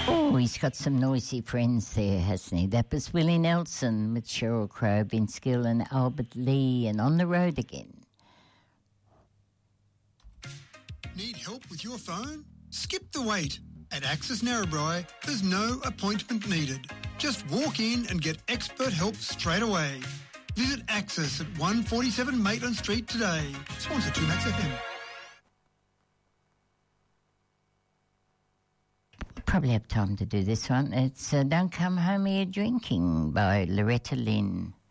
Oh, he's got some noisy friends there, hasn't he? That was Willie Nelson with Sheryl Crow, Vince Gill and Albert Lee, and On the Road Again. Need help with your phone? Skip the wait. At Access Narrabri, there's no appointment needed. Just walk in and get expert help straight away. Visit Access at 147 Maitland Street today. Sponsored to Max FM. Probably have time to do this one. It's Don't Come Home Here Drinking by Loretta Lynn.